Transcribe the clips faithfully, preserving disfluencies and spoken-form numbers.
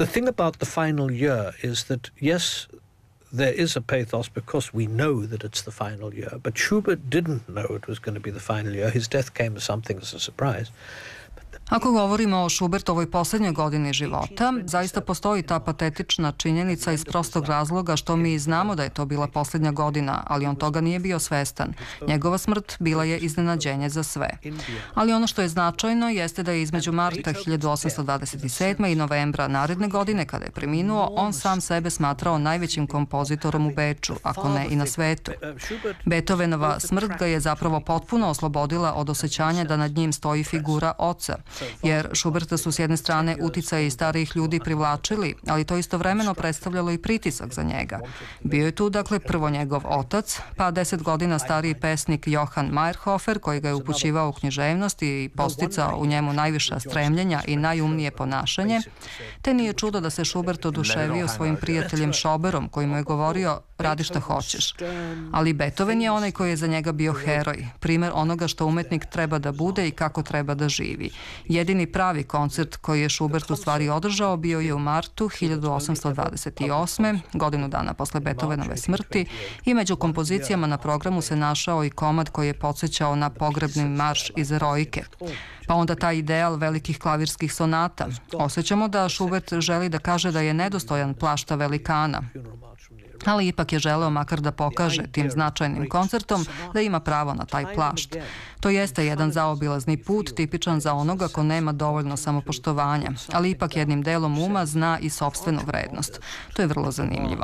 the thing about the final year is that, yes, there is a pathos because we know that it's the final year, but Schubert didn't know it was going to be the final year. His death came as something as a surprise. Ako govorimo o Schubertovoj posljednjoj godini života, zaista postoji ta patetična činjenica iz prostog razloga što mi znamo da je to bila posljednja godina, ali on toga nije bio svestan. Njegova smrt bila je iznenađenje za sve. Ali ono što je značajno jeste da je između marta hiljadu osamsto dvadeset sedme. i novembra naredne godine, kada je preminuo, on sam sebe smatrao najvećim kompozitorom u Beču, ako ne i na svetu. Beethovenova smrt ga je zapravo potpuno oslobodila od osjećanja da nad njim stoji figura oca, jer Schuberta su s jedne strane uticaji starijih ljudi privlačili, ali to istovremeno predstavljalo i pritisak za njega. Bio je tu, dakle, prvo njegov otac, pa deset godina stariji pesnik Johann Meyerhofer, koji ga je upućivao u književnost i posticao u njemu najviša stremljenja i najumnije ponašanje, te nije čudo da se Schubert oduševio svojim prijateljem Schoberom, koji mu je govorio radi šta hoćeš. Ali Beethoven je onaj koji je za njega bio heroj, primer onoga što umetnik treba da bude i kako treba da živi. Jedini pravi koncert koji je Schubert u stvari održao bio je u martu hiljadu osamsto dvadeset osme. godinu dana posle Beethovenove smrti, i među kompozicijama na programu se našao i komad koji je podsjećao na pogrebni marš iz Eroike. Pa onda taj ideal velikih klavirskih sonata. Osjećamo da Schubert želi da kaže da je nedostojan plašta velikana, ali ipak je želeo makar da pokaže tim značajnim koncertom da ima pravo na taj plašt. To jeste jedan zaobilazni put, tipičan za onoga ko nema dovoljno samopoštovanja, ali ipak jednim delom uma zna i sopstvenu vrednost. To je vrlo zanimljivo.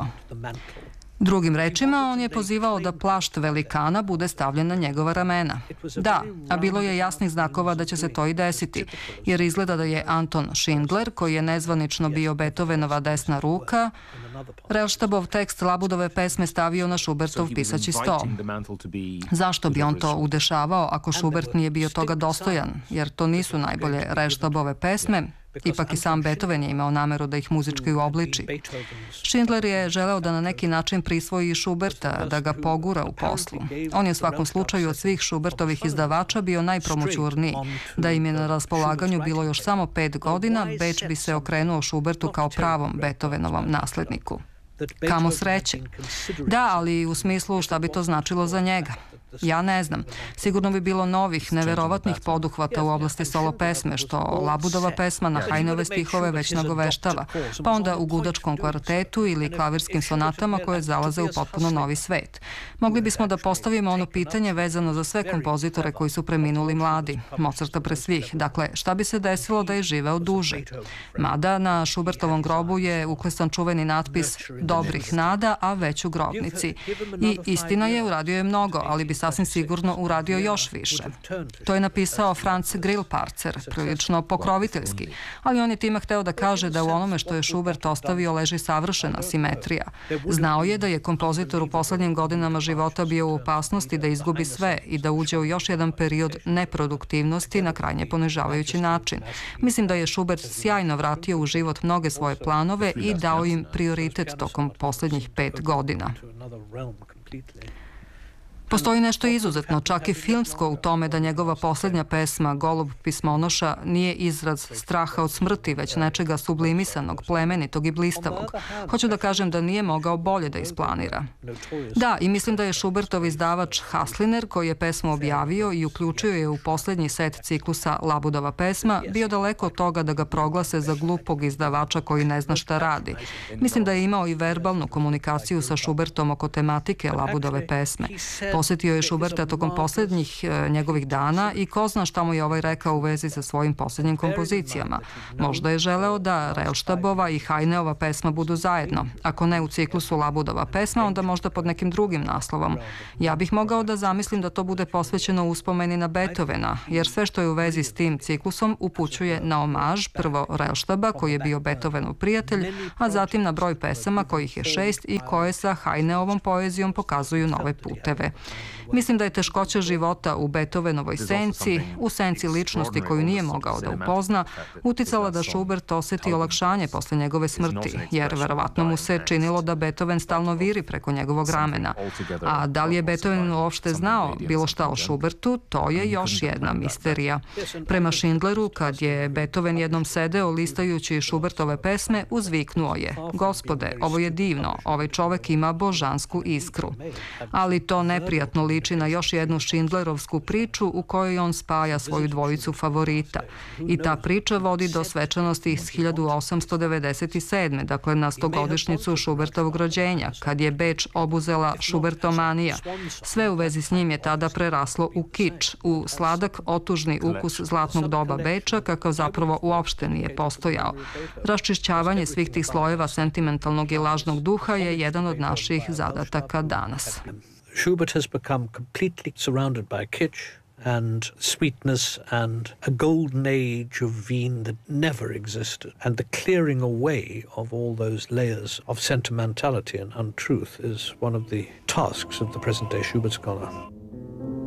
Drugim rečima, on je pozivao da plašt velikana bude stavljen na njegova ramena. Da, a bilo je jasnih znakova da će se to i desiti, jer izgleda da je Anton Schindler, koji je nezvanično bio Beethovenova desna ruka, Rellstabov tekst Labudove pesme stavio na Schubertov pisaći sto. Zašto bi on to udešavao ako Schubert nije bio toga dostojan, jer to nisu najbolje Rellstabove pesme? Ipak i sam Beethoven je imao nameru da ih muzički uobliči. Schindler je želeo da na neki način prisvoji Schuberta, da ga pogura u poslu. On je u svakom slučaju od svih Schubertovih izdavača bio najpromućurniji. Da im je na raspolaganju bilo još samo pet godina, Beč bi se okrenuo Schubertu kao pravom Beethovenovom nasledniku. Kamo sreće. Da, ali u smislu šta bi to značilo za njega. Ja ne znam. Sigurno bi bilo novih, neverovatnih poduhvata u oblasti solo pesme, što Labudova pesma na Haydnove stihove već nagoveštava, pa onda u gudačkom kvartetu ili klavirskim sonatama koje zalaze u potpuno novi svet. Mogli bismo da postavimo ono pitanje vezano za sve kompozitore koji su preminuli mladi, Mozarta pre svih. Dakle, šta bi se desilo da je živeo duže? Mada na Schubertovom grobu je uklesan čuveni natpis dobrih nada, a već u grobnici. I istina je, uradio je mnogo, ali bi sasvim sigurno uradio još više. To je napisao Franz Grillparzer, prilično pokroviteljski, ali on je time hteo da kaže da u onome što je Schubert ostavio leži savršena simetrija. Znao je da je kompozitor u poslednjim godinama života bio u opasnosti da izgubi sve i da uđe u još jedan period neproduktivnosti na krajnje ponižavajući način. Mislim da je Schubert sjajno vratio u život mnoge svoje planove i dao im prioritet tokom poslednjih pet godina. Postoji nešto izuzetno, čak i filmsko, u tome da njegova posljednja pesma Golub pismonoša nije izraz straha od smrti, već nečega sublimisanog, plemenitog i blistavog. Hoću da kažem da nije mogao bolje da isplanira. Da, i mislim da je Schubertov izdavač Hasliner, koji je pesmu objavio i uključio je u posljednji set ciklusa Labudova pesma, bio daleko od toga da ga proglase za glupog izdavača koji ne zna šta radi. Mislim da je imao i verbalnu komunikaciju sa Schubertom oko tematike Labudove pesme. Posjetio je Schuberta tokom posljednjih e, njegovih dana i ko zna šta mu je ovaj rekao u vezi sa svojim posljednjim kompozicijama. Možda je želeo da Rellstabova i Haydnova pesma budu zajedno. Ako ne u ciklusu Labudova pesma, onda možda pod nekim drugim naslovom. Ja bih mogao da zamislim da to bude posvećeno uspomeni na Beethovena, jer sve što je u vezi s tim ciklusom upućuje na omaž prvo Rellstaba, koji je bio Beethovenov prijatelj, a zatim na broj pesama, kojih je šest i koje sa Haydnovom poezijom pokazuju nove puteve. Mislim da je teškoća života u Beethovenovoj senci, u senci ličnosti koju nije mogao da upozna, uticala da Schubert oseti olakšanje posle njegove smrti, jer verovatno mu se činilo da Beethoven stalno viri preko njegovog ramena. A da li je Beethoven uopšte znao bilo šta o Schubertu, to je još jedna misterija. Prema Schindleru, kad je Beethoven jednom sedeo listajući Schubertove pesme, uzviknuo je: "Gospode, ovo je divno, ovaj čovek ima božansku iskru." Ali to neprijatno liči na još jednu Schindlerovsku priču u kojoj on spaja svoju dvojicu favorita. I ta priča vodi do svečanosti iz hiljadu osamsto devedeset sedme. dakle na stogodišnjicu Schubertovog rođenja, kad je Beč obuzela Schubertomanija. Sve u vezi s njim je tada preraslo u kič, u sladak, otužni ukus zlatnog doba Beča, kakav zapravo uopšte nije postojao. Raščišćavanje svih tih slojeva sentimentalnog i lažnog duha je jedan od naših zadataka danas. Schubert has become completely surrounded by kitsch and sweetness and a golden age of Wien that never existed. And the clearing away of all those layers of sentimentality and untruth is one of the tasks of the present-day Schubert scholar.